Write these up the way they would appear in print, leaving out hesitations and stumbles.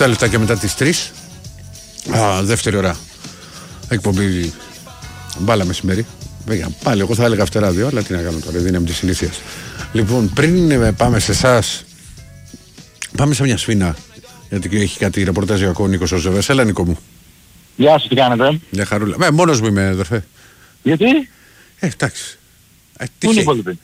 7 λεπτά και μετά τις 3. Δεύτερη ώρα εκπομπή μπάλα μεσημέρι. Πάλι εγώ θα έλεγα φτερά 2, αλλά τι να κάνω τώρα, δύναμη της συνήθειας. Λοιπόν, πριν πάμε σε εσάς, πάμε σε μια σφίνα, γιατί έχει κάτι ρεπορτάζιο ο Νίκος ο Ζεβές. Έλα Νίκο μου. Γεια σου, τι κάνετε? Μια χαρούλα. Μόνος μου είμαι, αδερφέ. Γιατί? Εντάξει. Πού είναι οι υπόλοιποι?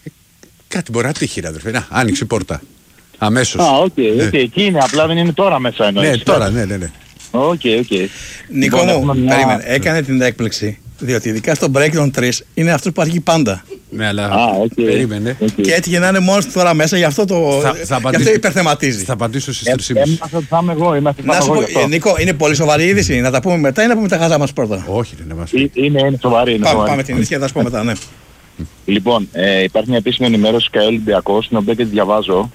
Κάτι μπορεί να τύχει, αδερφέ. Να, άνοιξε η πόρτα. Αμέσως. Οκ. Εκεί είναι, απλά δεν είναι τώρα μέσα εννοείς. Ναι, τώρα, ναι. Οκ. Νίκο μου, περίμενε, έκανε την έκπληξη. Διότι ειδικά στο break των 3 είναι αυτός που αρχίζει πάντα. Ναι, αλλά περίμενε. Και έτυχε να είναι μόνος του τώρα μέσα, γι' αυτό υπερθεματίζει. Θα απαντήσω στις 3.30. Έμαθα ότι θα είμαι εγώ. Να σου πω, Νίκο, είναι πολύ σοβαρή είδηση. Να τα πούμε μετά ή να πούμε τα χαζά μας πρώτα? Όχι, δεν είναι μας. Είναι σοβαρή. Πάμε την είδηση και θα τα πούμε μετά, ναι. Λοιπόν, υπάρχει μια επίσημη ενημέρωση ΚΑΕ Ολυμπιακός, την οποία και τη διαβάζω.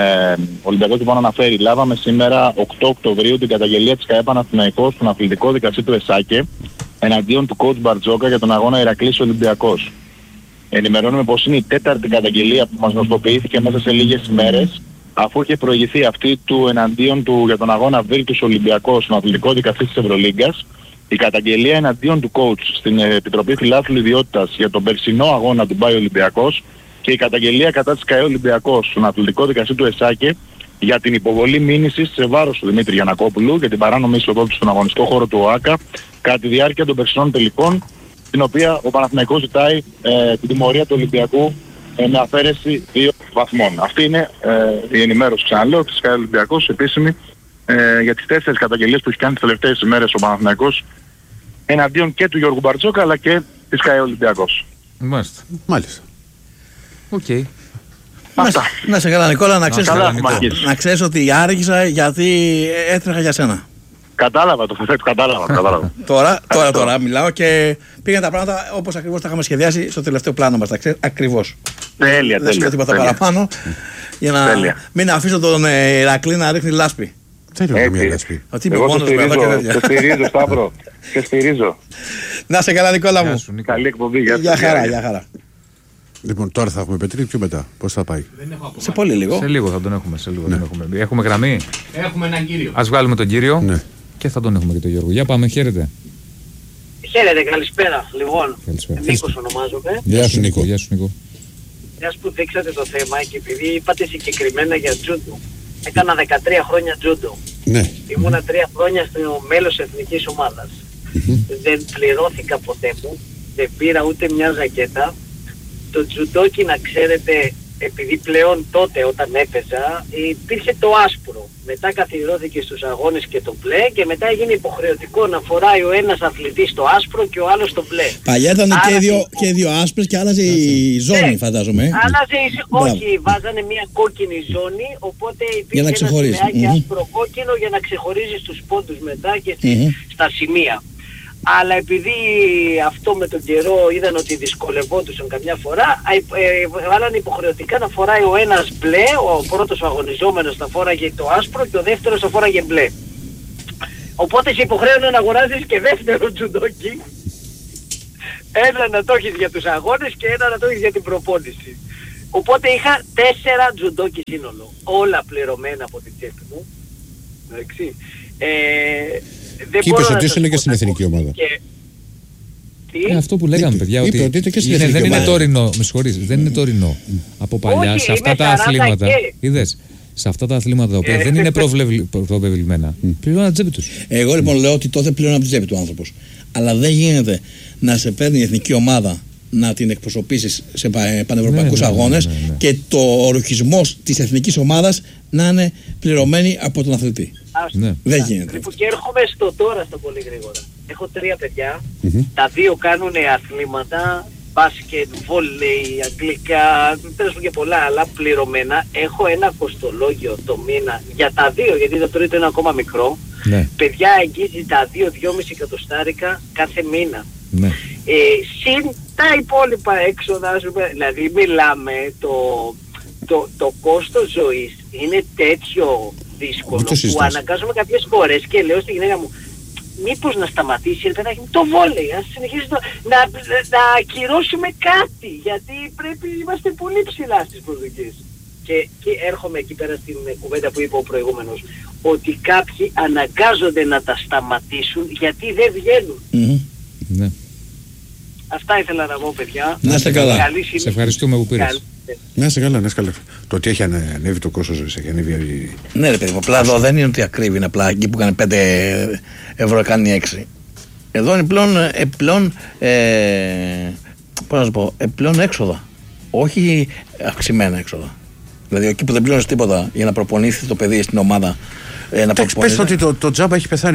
Ο Ολυμπιακός λοιπόν αναφέρει, λάβαμε σήμερα 8 Οκτωβρίου την καταγγελία της ΚΑΕ Παναθηναϊκός στον αθλητικό δικαστή του ΕΣΑΚΕ εναντίον του coach Μπαρτζόκα για τον αγώνα Ηρακλής Ολυμπιακός. Ενημερώνουμε πως είναι η τέταρτη καταγγελία που μας γνωστοποιήθηκε μέσα σε λίγες ημέρες, αφού είχε προηγηθεί αυτή του εναντίον του για τον αγώνα Βίρτους Ολυμπιακός στον αθλητικό δικαστή της Ευρωλίγκας. Η καταγγελία εναντίον του coach στην Επιτροπή Φιλάθλου Ιδιότητας για τον περσινό αγώνα του Μπάι Ολυμπιακός και η καταγγελία κατά της ΚΑΕ Ολυμπιακός στον αθλητικό δικαστή του ΕΣΑΚΕ για την υποβολή μήνυσης σε βάρος του Δημήτρη Γιαννακόπουλου για την παράνομη εισοδό του στον αγωνιστικό χώρο του ΟΑΚΑ κατά τη διάρκεια των περσινών τελικών, την οποία ο Παναθηναϊκός ζητάει την τιμωρία του Ολυμπιακού με αφαίρεση 2 βαθμών. Αυτή είναι η ενημέρωση, ξαναλέω, της ΚΑΕ Ολυμπιακός επίσημη για τις 4 καταγγελίες που έχει κάνει τις τελευταίες ημέρες ο Παναθηναϊκός εναντίον και του Γιώργου Μπαρτζόκα αλλά και της ΚΑΕ Ολυμπιακός. Μάλιστα. Οκ. Αυτά. Να σε καλά Νικόλα, να ξέρεις ότι άργησα γιατί έτρεχα για σένα. Κατάλαβα το θέτω, κατάλαβα. Τώρα μιλάω και πήγαν τα πράγματα όπως ακριβώς τα είχαμε σχεδιάσει στο τελευταίο πλάνο μας, τα ξέρεις ακριβώς. Τέλεια. Δεν σου λέω τίποτα παραπάνω για να μην αφήσω τον Ηρακλή να ρίχνει λάσπη. Τέλεια μια λάσπη. Εγώ σε στηρίζω Σταύρο, σε στηρίζω. Να σε καλά Νικόλα μου. Καλή εκπομπή, για χαρά. Λοιπόν, τώρα θα έχουμε Πετρίδη, πιο μετά. Πώς θα πάει? Σε πολύ λίγο. Σε λίγο θα τον έχουμε. Έχουμε γραμμή. Έχουμε έναν κύριο. Ας βγάλουμε τον κύριο. Ναι. Και θα τον έχουμε και τον Γιώργο. Για πάμε, χαίρετε. Χαίρετε, καλησπέρα. Λοιπόν, Νίκος ονομάζομαι. Γεια σου Νίκο. Μιας που δείξατε το θέμα και επειδή είπατε συγκεκριμένα για τζούντο. Έκανα 13 χρόνια τζούντο. Ναι. Ήμουνα 3 χρόνια στο μέλος εθνικής ομάδας. Δεν πληρώθηκα ποτέ μου. Δεν πήρα ούτε μια ζακέτα. Το τζουντόκι, να ξέρετε, επειδή πλέον τότε όταν έπαιζα υπήρχε το άσπρο. Μετά καθιερώθηκε στους αγώνες και το μπλε και μετά έγινε υποχρεωτικό να φοράει ο ένας αθλητής το άσπρο και ο άλλος το μπλε. Παλιά ήταν και οι δύο άσπρες και άλλαζε η ζώνη, φαντάζομαι. Όχι, βάζανε μια κόκκινη ζώνη, οπότε υπήρχε ένα σημαίακι άσπρο κόκκινο για να ξεχωρίζεις τους πόντους μετά και στα σημεία. Αλλά επειδή αυτό με τον καιρό είδαν ότι δυσκολευόντουσαν καμιά φορά, βάλανε υποχρεωτικά να φοράει ο ένας μπλε, ο πρώτος αγωνιζόμενος να φόραγε το άσπρο και ο δεύτερος να φόραγε μπλε. Οπότε σε υποχρέωνε να αγοράζεις και δεύτερο τζουντόκι. Ένα να το έχεις για τους αγώνες και ένα να το έχεις για την προπόνηση. Οπότε είχα 4 τζουντόκι σύνολο, όλα πληρωμένα από την τσέπη μου. Εντάξει. Και είπες ότι ήσουν και στην εθνική ομάδα. Αυτό που λέγαμε, παιδιά, ότι δεν είναι τωρινό. Με συγχωρείς, δεν είναι τωρινό. Από παλιά, σε αυτά τα αθλήματα. Είδες, σε αυτά τα αθλήματα τα οποία δεν είναι προβεβλημένα, πληρώνουν από την τσέπη τους. Εγώ λοιπόν λέω ότι τότε πληρώνουν από την τσέπη του άνθρωπος. Αλλά δεν γίνεται να σε παίρνει η εθνική ομάδα να την εκπροσωπήσεις σε πανευρωπαϊκούς αγώνες και το οροχισμός της εθνικής ομάδας να είναι πληρωμένη από τον αθλητή. Δεν γίνεται. Λοιπόν, και έρχομαι στο τώρα στο πολύ γρήγορα. Έχω 3 παιδιά, τα 2 κάνουν αθλήματα, μπάσκετ, βόλεϊ, αγγλικά, τέλος και πολλά άλλα πληρωμένα. Έχω ένα κοστολόγιο το μήνα για τα 2, γιατί το τρίτο είναι ακόμα μικρό. Παιδιά αγγίζει τα 2-2,5 εκατοστάρικα κάθε μήνα. Συν τα υπόλοιπα έξοδα, δηλαδή μιλάμε το κόστος ζωής είναι τέτοιο δύσκολο που αναγκάζομαι κάποιες φορές και λέω στη γυναίκα μου μήπως να σταματήσει ρε παιδάκι το βόλεϊ, ας συνεχίσει να ακυρώσουμε κάτι γιατί πρέπει, είμαστε πολύ ψηλά στις προσδοκίες. και έρχομαι εκεί πέρα στην κουβέντα που είπε ο προηγούμενος, ότι κάποιοι αναγκάζονται να τα σταματήσουν γιατί δεν βγαίνουν. Ναι. Αυτά ήθελα να πω, παιδιά. Να είστε καλά. Σε ευχαριστούμε που πήρες. Να είστε καλά, να είστε καλά. Το ότι έχει ανέβει το κόστος ζωής, έχει ανέβει. Ναι, ρε παιδί μου, απλά εδώ δεν είναι ότι ακρίβει, είναι απλά εκεί που κάνει 5 ευρώ κάνει 6. Εδώ είναι πλέον πώς να σου πω, πλέον έξοδα. Όχι αυξημένα έξοδα. Δηλαδή εκεί που δεν πληρώνεις τίποτα για να προπονήσεις το παιδί στην ομάδα. Πες ότι το τζάμπα έχει πεθάνει.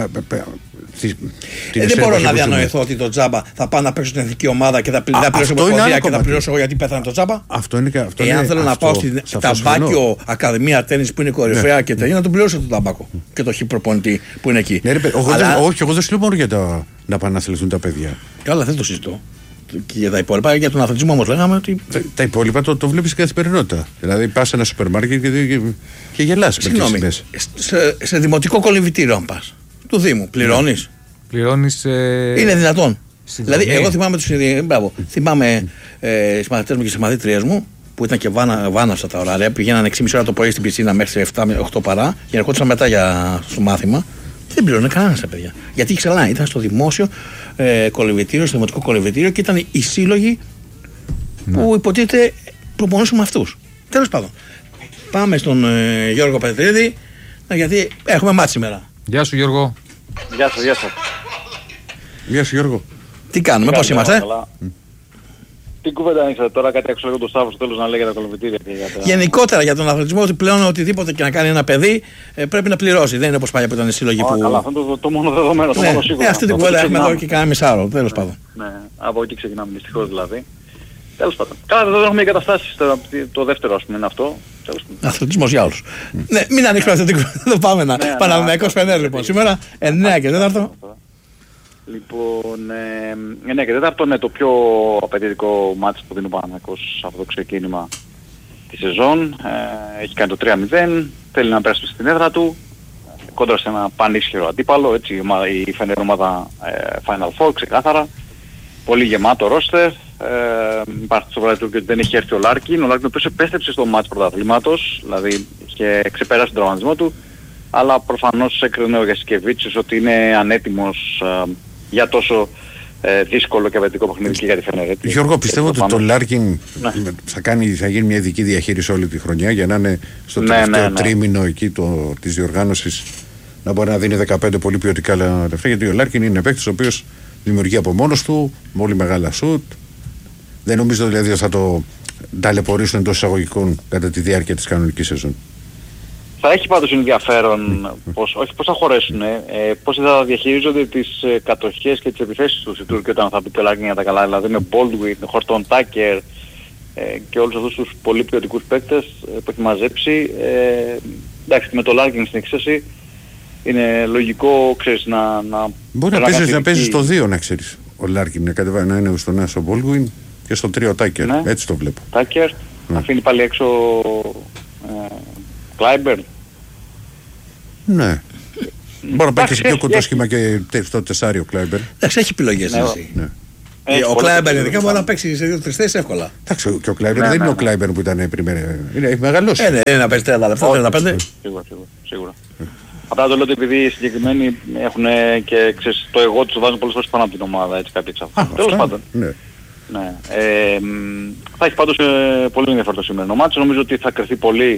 Δεν μπορώ να διανοηθώ ότι το τζάμπα θα πάω να παίξω στην εθνική ομάδα και θα πληρώσω ποδοσφαιρία και θα πληρώσω εγώ γιατί πέθανε το τζάμπα. Εάν θέλω να πάω στην Ταμπάκιο Ακαδημία Τέννις που είναι κορυφαία και τέτοια, να τον πληρώσω τον Ταμπάκο και το χι προπονητή που είναι εκεί. Όχι, εγώ δεν σου λέω μόνο για να πάνε να αθληθούν τα παιδιά. Καλά, δεν το συζητώ. Και για τα υπόλοιπα, για τον αθλητισμό όμως λέγαμε ότι. Τα υπόλοιπα το βλέπεις στην καθημερινότητα. Δηλαδή πας σε ένα σούπερ μάρκετ και γελάς. Συγγνώμη, σε δημοτικό κολυμβητήριο αν πας του Δήμου, πληρώνεις. Είναι δυνατόν. Δηλαδή, εγώ θυμάμαι θυμάμαι οι μαθητές μου και οι μαθήτριές μου που ήταν και βάναυσα τα ωράρια. Πηγαίνανε 6,5 ώρα το πρωί στην πισίνα μέχρι 7 με 8 παρά και ερχόντουσαν μετά στο μάθημα. Δεν πληρώνε κανένα τα παιδιά. Γιατί ξανά ήταν στο δημόσιο κολυμβητήριο, στο δημοτικό κολυμβητήριο και ήταν οι σύλλογοι που υποτίθεται προπονούσαν με αυτούς. Τέλος πάντων. Πάμε στον Γιώργο Πετρίδη, γιατί έχουμε μάτς σήμερα. Γεια σου Γιώργο. Γεια σας, γεια σας. Γεια σου Γιώργο. Τι κάνουμε, πώς είμαστε? Τι κουβέντα ανοίξατε τώρα, κάτι άκουσα λίγο το Σάββατο στο τέλος να λέει για τα κολυμβητήρια. Γενικότερα για τον αθλητισμό, ότι πλέον οτιδήποτε και να κάνει ένα παιδί πρέπει να πληρώσει. Δεν είναι όπως παλιά που ήταν οι σύλλογοι που. Καλά, αυτό είναι το μόνο δεδομένο, το μόνο σίγουρο. Αυτή την κουβέντα έχουμε εδώ και κάνα μισάωρο, τέλος πάντων. Ναι, από εκεί ξεκινάμε δυστυχώς δηλαδή. Τέλος πάντων. Καλά, δεν έχουμε εγκαταστάσεις, το δεύτερο ας πούμε είναι αυτό. Αθλητισμός για όλους. Ναι, μην ανοίξουμε αυτή την κουβέντα, εδώ πάμε να. Παναθηναϊκός Φενέρ λοιπόν. Σήμερα 9 και 4. Λοιπόν, 9 και 4 είναι το πιο απαιτητικό μάτς που δίνει ο Παναθηναϊκός από το ξεκίνημα τη σεζόν. Έχει κάνει το 3-0, θέλει να πέρασε στην έδρα του, κόντρα σε ένα πανίσχυρο αντίπαλο, έτσι η Φενέρ ομάδα Final Four ξεκάθαρα. Πολύ γεμάτο ρόστερ, υπάρχει στο βράδυ του ότι δεν έχει έρθει ο Λάρκιν. Ο Λάρκιν ο οποίος επέστρεψε στο μάτς πρωταθλήματος, δηλαδή και ξεπέρασε τον τραυματισμό του, αλλά προφανώς έκρινε ο Γιασκεβίτσιος ότι είναι ανέτοιμος για τόσο δύσκολο και απαιτητικό παιχνίδι και για τη Φενέρ. Γιώργο, πιστεύω ότι το Λάρκιν θα γίνει μια ειδική διαχείριση όλη τη χρονιά για να είναι στο τελευταίο τρίμηνο εκεί της διοργάνωσης να μπορεί να δίνει 15 πολύ ποιοτικά λεφτά, γιατί ο Λάρκιν είναι παίκτης ο οποίος δημιουργεί από μόνος του πολύ μεγάλα σουτ. Δεν νομίζω δηλαδή ότι θα το ταλαιπωρήσουν εντός εισαγωγικών κατά τη διάρκεια της κανονικής σεζόν. Θα έχει πάντως ενδιαφέρον όχι πώς θα χωρέσουν, πώς θα διαχειρίζονται τις κατοχές και τις επιθέσεις του οι Τούρκοι όταν θα πει το Λάρκιν για τα καλά, δηλαδή με Baldwin, Χορτόν Τάκερ και όλους αυτούς τους πολύ ποιοτικούς παίκτες που έχει μαζέψει. Εντάξει, με το Λάρκιν στην εξαίρεση είναι λογικό, ξέρεις, να μπορεί να παίζει στο 2, να ξέρεις. Ο Λάρκιν να είναι στον άσο Baldwin και στο 3 Τάκερ, έτσι το βλέπω. Τάκερ, αφήνει πάλι έξω Κλάιμπερν. Ναι. Μπορεί να παίξει πιο κοντό σχήμα και στο 4 ο Κλάιμπερν. Εντάξει, έχει επιλογές. Ο Κλάιμπερν ειδικά μπορεί να παίξει σε 2-3 θέσεις εύκολα. Εντάξει, και ο Κλάιμπερν δεν είναι ο Κλάιμπερν που ήταν πριν. Έχει μεγαλώσει. Είναι να παίζει 30 λεπτά, 35. Σίγουρα. Απλά το λέω ότι επειδή οι συγκεκριμένοι έχουν και ξέρεις, το εγώ τους βάζουν πολλές φορές πάνω από την ομάδα, έτσι κάποιοι εξ αυτούς. Τέλος πάντων. Ναι. Θα έχει πάντως πολύ ενδιαφέρον το σημερινό μάτσο. Νομίζω ότι θα κρυφθεί πολύ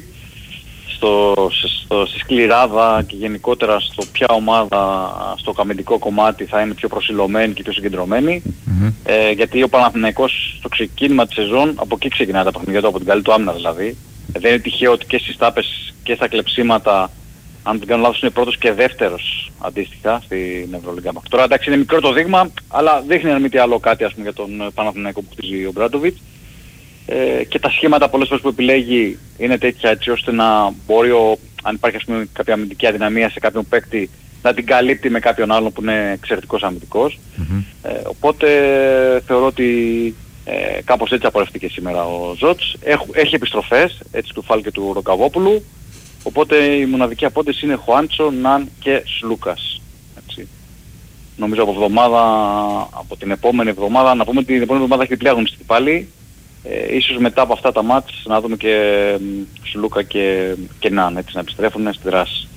στη σκληράδα και γενικότερα στο ποια ομάδα στο αμυντικό κομμάτι θα είναι πιο προσιλωμένη και πιο συγκεντρωμένη. Γιατί ο Παναθηναϊκός στο ξεκίνημα της σεζόν, από εκεί ξεκινάει τα παιχνίδια του, από την καλή του άμυνα δηλαδή. Δεν είναι τυχαίο ότι και στις τάπες και στα κλεψίματα, αν δεν κάνω λάθος, είναι πρώτος και δεύτερος αντίστοιχα στην Ευρωλίγκα. Τώρα εντάξει είναι μικρό το δείγμα, αλλά δείχνει αν μη τι άλλο κάτι ας πούμε, για τον Παναθηναϊκό που χτίζει ο Μπράντοβιτς. Και τα σχήματα πολλές φορές που επιλέγει είναι τέτοια έτσι ώστε να μπορεί αν υπάρχει ας πούμε, κάποια αμυντική αδυναμία σε κάποιον παίκτη να την καλύπτει με κάποιον άλλον που είναι εξαιρετικός αμυντικός. Οπότε θεωρώ ότι κάπως έτσι απορρεύτηκε σήμερα ο Ζότς. Έχει επιστροφές έτσι του Φάλ και του Ροκαβόπουλου. Οπότε η μοναδική απόντηση είναι Χουάντσο, Ναν και Σλούκας. Έτσι. Νομίζω από την επόμενη εβδομάδα, να πούμε ότι την επόμενη εβδομάδα έχει διπλή αγωνιστική πάλι. ίσως μετά από αυτά τα μάτς να δούμε και Σλούκα και Ναν, έτσι, να επιστρέφουν στη δράση.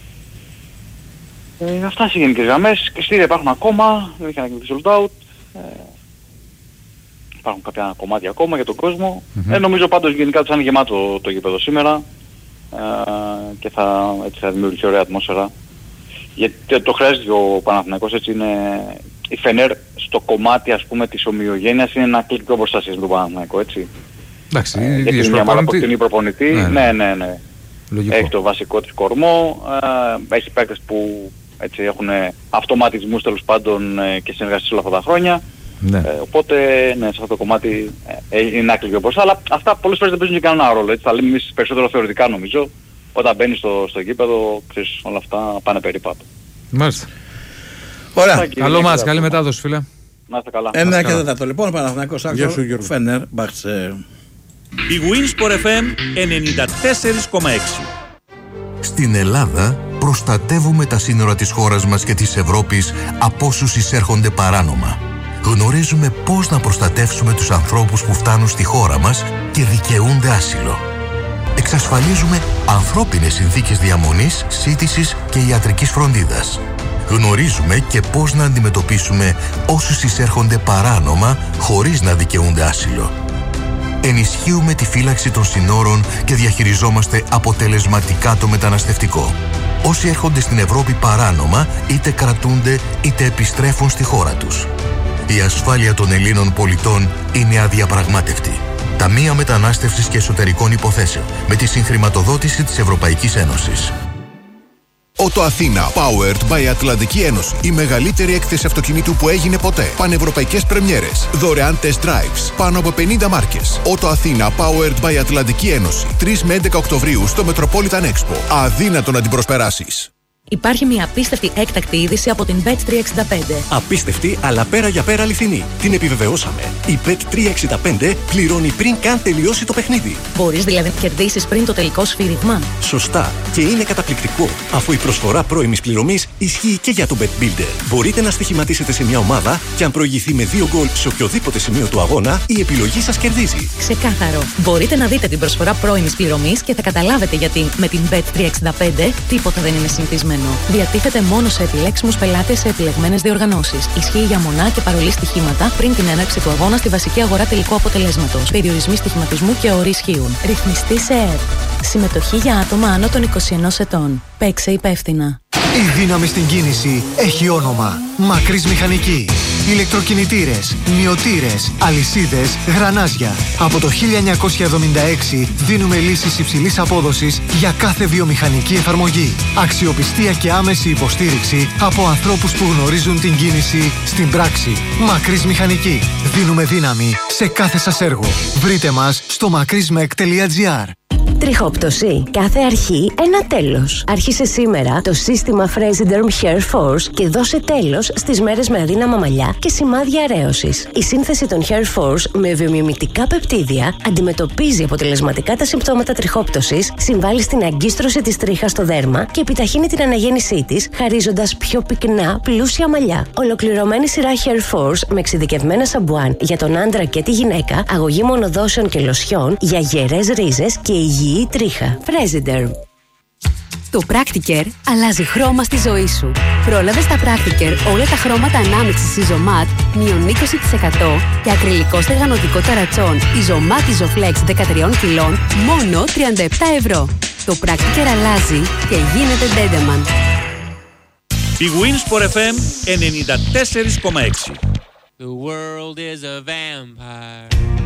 Αυτά σε γενικές γραμμές. Κριτήρια υπάρχουν ακόμα, δεν έχει ανακοινωθεί sold out. Υπάρχουν κάποια κομμάτια ακόμα για τον κόσμο. Νομίζω πάντως γενικά θα είναι γεμάτο το γήπεδο σήμερα και έτσι θα δημιουργηθεί ωραία ατμόσφαιρα. Γιατί το χρειάζεται ο Παναθηναϊκός, έτσι είναι. Η Φενέρ στο κομμάτι, ας πούμε, της ομοιογένειας είναι ένα κλικ πιο μπροστά σχέση με τον Παναθηναϊκό, έτσι. Εντάξει, έχει μια ομάδα αποκτηνή προπονητή. Ναι. Λογικό. Έχει το βασικό της κορμό, έχει παίκτες που έτσι έχουν αυτοματισμούς τέλος πάντων και συνεργαστείς όλα αυτά τα χρόνια. Ναι. Οπότε ναι, σε αυτό το κομμάτι είναι ένα κλικ πιο μπροστά, αλλά αυτά πολλές φορές δεν παίζουν και κανένα ρόλο, έτσι. Θα λέμε εμείς περισσότερο θεωρητικά νομίζω. Όταν μπαίνεις στο γήπεδο, ξέρεις, όλα αυτά πάνε περίπατο. Μάλιστα. Ωραία. Καλό μας, καλή μετάδοση, φίλε. Να είστε καλά. 1 και 4. Λοιπόν, Παναθηναϊκός Άξο, Φενέρ, Μπαχτσε. Η Winsport FM 94,6. Στην Ελλάδα προστατεύουμε τα σύνορα της χώρας μας και της Ευρώπης από όσους εισέρχονται παράνομα. Γνωρίζουμε πώς να προστατεύσουμε τους ανθρώπους που φτάνουν στη χώρα μας και δικαιούνται άσυλο. Εξασφαλίζουμε ανθρώπινες συνθήκες διαμονής, σύντησης και ιατρικής φροντίδας. Γνωρίζουμε και πώς να αντιμετωπίσουμε όσους εισέρχονται παράνομα χωρίς να δικαιούνται άσυλο. Ενισχύουμε τη φύλαξη των συνόρων και διαχειριζόμαστε αποτελεσματικά το μεταναστευτικό. Όσοι έρχονται στην Ευρώπη παράνομα είτε κρατούνται είτε επιστρέφουν στη χώρα τους. Η ασφάλεια των Ελλήνων πολιτών είναι αδιαπραγμάτευτη. Ταμεία Μετανάστευσης και Εσωτερικών Υποθέσεων με τη συγχρηματοδότηση της Ευρωπαϊκής Ένωσης. Ότο Αθήνα, powered by Ατλαντική Ένωση. Η μεγαλύτερη έκθεση αυτοκινήτου που έγινε ποτέ. Πανευρωπαϊκές πρεμιέρες. Δωρεάν test drives. Πάνω από 50 μάρκες. Ότο Αθήνα, powered by Ατλαντική Ένωση. 3 με 11 Οκτωβρίου στο Metropolitan Expo. Αδύνατο να την προσπεράσεις. Υπάρχει μια απίστευτη έκτακτη είδηση από την Bet365. Απίστευτη, αλλά πέρα για πέρα αληθινή. Την επιβεβαιώσαμε. Η Bet365 πληρώνει πριν καν τελειώσει το παιχνίδι. Μπορείς δηλαδή να κερδίσεις πριν το τελικό σφύριγμα. Σωστά. Και είναι καταπληκτικό, αφού η προσφορά πρώιμης πληρωμής ισχύει και για το Bet Builder. Μπορείτε να στοιχηματίσετε σε μια ομάδα και αν προηγηθεί με 2 γκολ σε οποιοδήποτε σημείο του αγώνα, η επιλογή σας κερδίζει. Ξεκάθαρο. Μπορείτε να δείτε την προσφορά πρώιμης πληρωμής και θα καταλάβετε γιατί με την Bet365 τίποτα δεν είναι συνηθισμένο. Διατίθεται μόνο σε επιλέξιμους πελάτες σε επιλεγμένες διοργανώσεις. Ισχύει για μονά και παρολί στοιχήματα πριν την έναρξη του αγώνα στη βασική αγορά τελικού αποτελέσματος. Περιορισμοί στοιχηματισμού και όροι ισχύουν. Ρυθμιστή σε ΕΡ. Συμμετοχή για άτομα άνω των 21 ετών. Παίξε υπεύθυνα. Η δύναμη στην κίνηση έχει όνομα. Μακρύς Μηχανική. Ηλεκτροκινητήρες, μυωτήρες, αλυσίδες, γρανάζια. Από το 1976 δίνουμε λύσεις υψηλής απόδοσης για κάθε βιομηχανική εφαρμογή. Αξιοπιστία και άμεση υποστήριξη από ανθρώπους που γνωρίζουν την κίνηση στην πράξη. Μακρύς Μηχανική. Δίνουμε δύναμη σε κάθε σας έργο. Βρείτε μας στο makrismek.gr. Τριχόπτωση. Κάθε αρχή ένα τέλος. Άρχισε σήμερα το σύστημα Fresiderm Hair Force και δώσε τέλος στις μέρες με αδύναμα μαλλιά και σημάδια αρέωσης. Η σύνθεση των Hair Force με βιομιμητικά πεπτίδια αντιμετωπίζει αποτελεσματικά τα συμπτώματα τριχόπτωσης, συμβάλλει στην αγκίστρωση της τρίχας στο δέρμα και επιταχύνει την αναγέννησή της, χαρίζοντας πιο πυκνά, πλούσια μαλλιά. Ολοκληρωμένη σειρά Hair Force με εξειδικευμένα σαμπουάν για τον άντρα και τη γυναίκα, αγωγή μονοδόσεων και λοσιών για γερές ρίζες και υγιή τρίχα. Fresiderm. Το Practicare αλλάζει χρώμα στη ζωή σου. Πρόλαβε στα Practicare όλα τα χρώματα ανάμειξης Isomat μείον 20% και ακριλικό στεγανωτικό ταρατσόν Isomat Isoflex 13 κιλών μόνο 37 ευρώ. Το Practicare αλλάζει και γίνεται Dendeman. Η Winsport FM 94,6. The world is a vampire.